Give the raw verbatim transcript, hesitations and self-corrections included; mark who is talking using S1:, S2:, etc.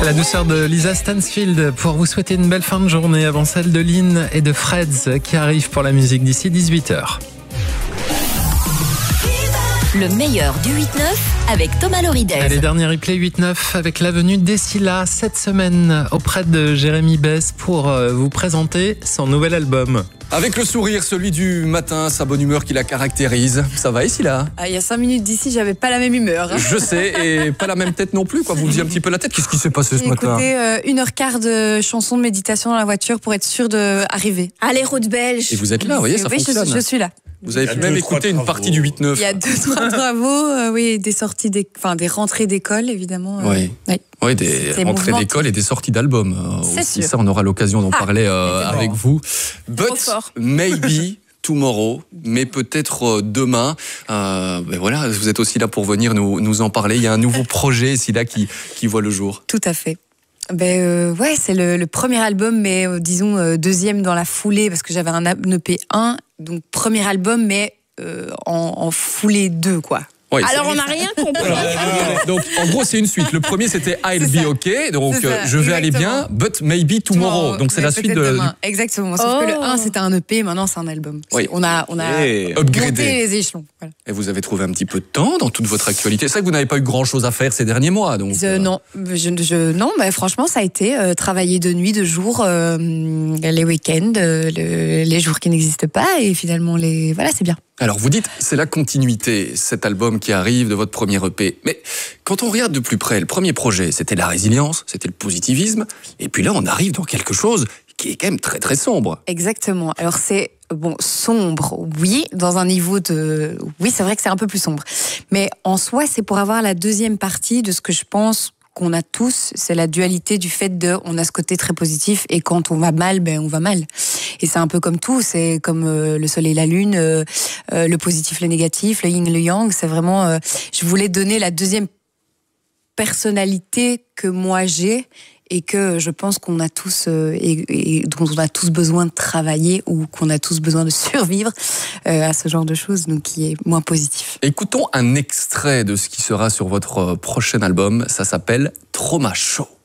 S1: La douceur de Lisa Stansfield pour vous souhaiter une belle fin de journée avant celle de Lynn et de Freds qui arrivent pour la musique d'ici dix-huit heures.
S2: Le meilleur du huit neuf avec Thomas Loridez.
S1: Les derniers replays huit neuf avec la venue d'Essila cette semaine auprès de Jérémy Besse pour vous présenter son nouvel album.
S3: Avec le sourire, celui du matin, sa bonne humeur qui la caractérise. Ça va, Essila?
S4: Ah, il y a cinq minutes d'ici, j'avais pas la même humeur.
S3: Je sais, et pas la même tête non plus, quoi. Vous faisiez un petit peu la tête. Qu'est-ce qui s'est passé ce
S4: J'ai
S3: matin?
S4: écouté euh, une heure quart de chansons de méditation dans la voiture pour être sûr d'arriver.
S2: Allez, route belge.
S3: Et vous êtes là, vous voyez, ça
S4: oui,
S3: fonctionne.
S4: Je, je suis là.
S3: Vous avez même écouté une partie du huit neuf.
S4: Il y a deux, trois travaux, euh, oui, des sorties, des, enfin, des rentrées d'école, évidemment. Euh,
S3: oui.
S4: oui.
S3: Oui, des rentrées d'école et des sorties d'albums. Euh, aussi,
S4: sûr.
S3: ça, on aura l'occasion d'en
S4: ah,
S3: parler euh, avec vous. But
S4: fort.
S3: maybe tomorrow, mais peut-être demain. Euh, ben voilà, vous êtes aussi là pour venir nous, nous en parler. Il y a un nouveau projet ici là qui, qui voit le jour.
S4: Tout à fait. Ben euh, ouais, c'est le, le premier album, mais euh, disons euh, deuxième dans la foulée, parce que j'avais un E P un, donc premier album, mais euh, en, en foulée deux, quoi.
S3: Oui,
S2: alors on n'a rien compris.
S3: Donc en gros c'est une suite. Le premier c'était I'll be okay, donc euh, je vais aller bien, but maybe tomorrow. tomorrow. Donc c'est la suite de.
S4: Demain. Exactement. Sauf
S2: oh.
S4: que le un c'était un E P, maintenant c'est un album.
S3: Oui.
S4: On a on a
S3: et
S4: monté
S3: upgradé
S4: les échelons. Voilà.
S3: Et vous avez trouvé un petit peu de temps dans toute votre actualité. C'est vrai que vous n'avez pas eu grand chose à faire ces derniers mois, donc.
S4: Je, non, je, je, non, mais franchement ça a été euh, travailler de nuit, de jour, euh, les week-ends, euh, le, les jours qui n'existent pas, et finalement les voilà, c'est bien.
S3: Alors vous dites, c'est la continuité, cet album qui arrive de votre premier E P. Mais quand on regarde de plus près, le premier projet, c'était la résilience, c'était le positivisme. Et puis là, on arrive dans quelque chose qui est quand même très très sombre.
S4: Exactement. Alors c'est, bon, sombre, oui, dans un niveau de... Oui, c'est vrai que c'est un peu plus sombre. Mais en soi, c'est pour avoir la deuxième partie de ce que je pense qu'on a tous, c'est la dualité du fait de, on a ce côté très positif et quand on va mal, ben on va mal. Et c'est un peu comme tout, c'est comme euh, le soleil et la lune, euh, euh, le positif, le négatif, le yin, le yang. C'est vraiment, euh, je voulais donner la deuxième personnalité que moi j'ai et que je pense qu'on a tous euh, et, et dont on a tous besoin de travailler ou qu'on a tous besoin de survivre euh, à ce genre de choses, donc qui est moins positif.
S3: Écoutons un extrait de ce qui sera sur votre prochain album. Ça s'appelle Trauma Show.